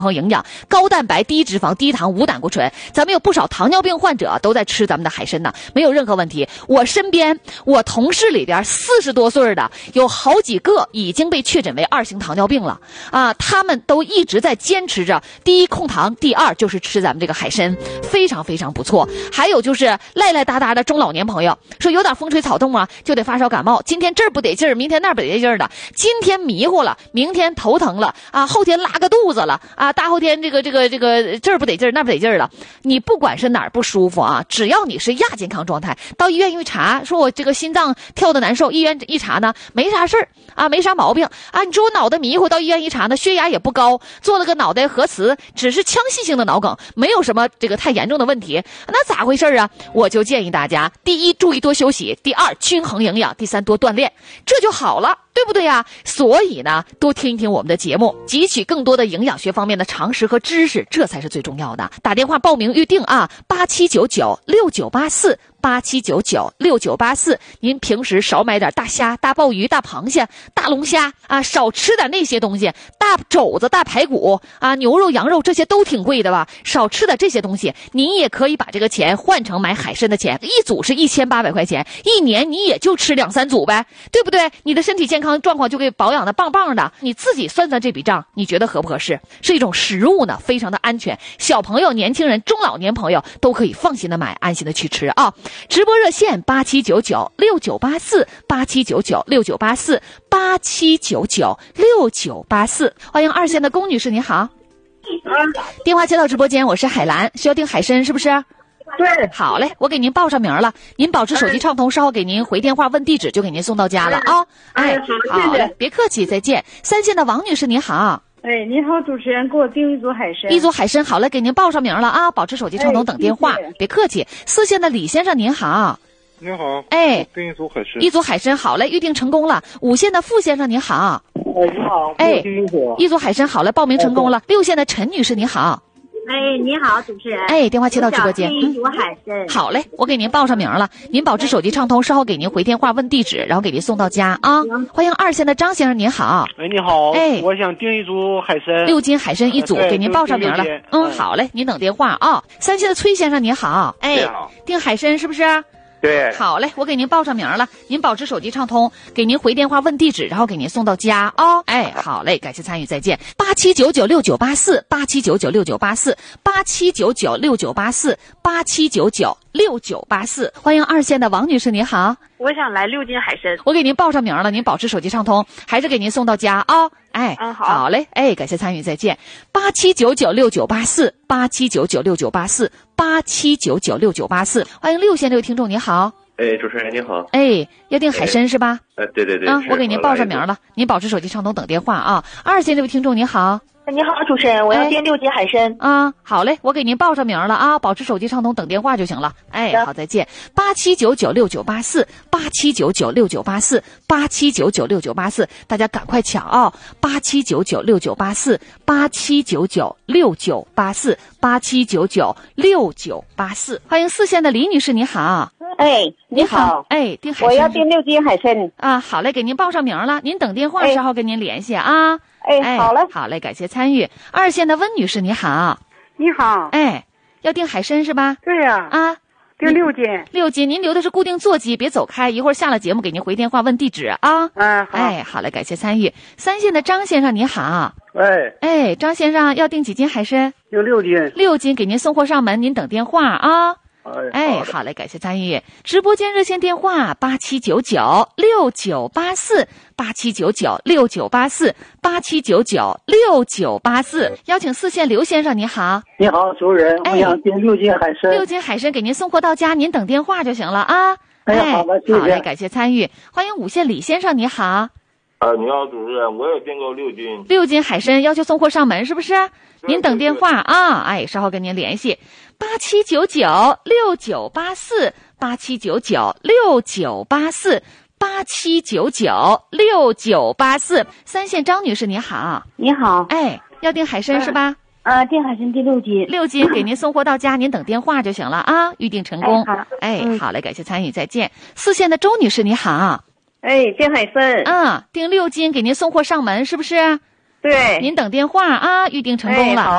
衡营养，高蛋白、低脂肪、低糖、无胆固醇。咱们有不少糖尿病患者都在吃咱们的海参呢，没有任何问题。我身边我同事里边40多岁的有好几个已经被确诊为2型糖尿病了啊，他们都一直在坚持着，第一控糖，第二就是吃咱们这个海参，非常非常不错。还有就是赖赖哒哒的中老年朋友，说有点风吹草动啊就得发烧感冒，今天这儿不得劲儿，明天那儿不得劲儿的，今天迷糊了，明天头疼了啊，后天拉个肚子了啊，大后天这个这儿不得劲儿，那儿不得劲儿了。你不管是哪儿不舒服啊，只要你是亚健康状态，到医院一查，说我这个心脏跳的难受，医院一查呢没啥事儿啊，没啥毛病啊。你说我脑袋迷糊，到医院一查呢，血压也不高，做了个脑袋核磁，只是腔隙性的脑梗，没有什么这个太严重的问题，那咋回事啊？我就建议大家，第一注意多休息，第二均衡营养，第三多锻炼，这就好了。对不对呀？所以呢，多听一听我们的节目，汲取更多的营养学方面的常识和知识，这才是最重要的。打电话报名预定啊，87996984，87996984。您平时少买点大虾、大鲍鱼、大螃蟹、大龙虾啊，少吃点那些东西，大肘子、大排骨啊，牛肉、羊肉这些都挺贵的吧？少吃点这些东西，您也可以把这个钱换成买海参的钱，一组是1800块钱，一年你也就吃2-3组呗，对不对？你的身体健康状况就给保养的棒棒的，你自己算算这笔账，你觉得合不合适？是一种食物呢，非常的安全，小朋友、年轻人、中老年朋友都可以放心的买，安心的去吃啊！直播热线87996984，87996984，87996984。欢迎2线的龚女士，你好。电话接到直播间，我是海兰，需要订海参是不是？ 对， 好嘞，我给您报上名了，您保持手机畅通，稍后给您回电话问地址，就给您送到家了啊。好嘞，别客气，再见。3线的王女士您好。 哎，你好，主持人，给我订一组海参。 一组海参，好嘞，给您报上名了啊，保持手机畅通，等电话，别客气。4线的李先生您好。 你好， 哎， 订一组海参。 一组海参，好嘞，预定成功了。5线的傅先生您好。 你好， 哎，一组海参，好嘞，报名成功了。6线的陈女士您好。 哎，你好，主持人。 哎，电话接到直播间。 一组海参。 好嘞，我给您报上名了，您保持手机畅通，稍后给您回电话问地址，然后给您送到家啊。欢迎2线的张先生您好。 哎，你好。 哎， 我想订一组海参 ，6斤海参一组，给您报上名了。好嘞，您等电话啊。3线的崔先生您好。哎，订海参是不是？ 对， 好嘞，我给您报上名了，您保持手机畅通，给您回电话问地址，然后给您送到家啊。哎，好嘞，感谢参与，再见。87996984，87996984，87996984，欢迎2线的王女士，你好。 我想来6斤海参， 我给您报上名了，您保持手机畅通，还是给您送到家啊。哎，好嘞，哎，感谢参与，再见。87996984，87996984，87996984，欢迎6线这位听众，你好。 哎，主持人你好。 哎，要订海参是吧？ 对对对。 我给您报上名了，您保持手机畅通，等电话啊。2线这位听众，你好。 你好，主持人，我要订6斤海参啊。好嘞，我给您报上名了啊，保持手机畅通，等电话就行了。哎，好，再见。87996984，87996984，87996984，大家赶快抢啊！87996984，87996984，87996984，欢迎4线的李女士，你好。 哎，你好。 哎，订海参。 我要订6斤海参啊。好嘞，给您报上名了，您等电话，稍后跟您联系啊。 哎，好嘞， 好嘞，感谢参与。2线的温女士，你好。 你好。 哎，要订海参是吧？ 对呀。 啊， 订6斤。 6斤，您留的是固定座机，别走开，一会儿下了节目给您回电话问地址啊。 好。 哎，好嘞，感谢参与。3线的张先生，你好。 哎， 张先生要订几斤海参？ 订6斤。 6斤，给您送货上门，您等电话啊。哎，好嘞，感谢参与。直播间热线电话87996984，87996984，87996984。邀请4线刘先生，你好。 你好，主任，我想订6斤海参。 6斤海参给您送货到家，您等电话就行了啊。 哎，好的，谢谢。 好嘞，感谢参与。欢迎5线李先生，你好。 你好，主任，我也订购6斤。 6斤海参要求送货上门，是不是？您等电话啊。哎，稍后跟您联系。87996984，87996984，87996984。3线张女士，你好。 你好。 哎，要订海参是吧？ 订海参订6斤。 6斤给您送货到家，您等电话就行了啊。预定成功。 哎， 好嘞，感谢参与，再见。4线的周女士，你好。 哎，订海参。 订6斤给您送货上门，是不是？ 对， 您等电话啊，预定成功了。 好。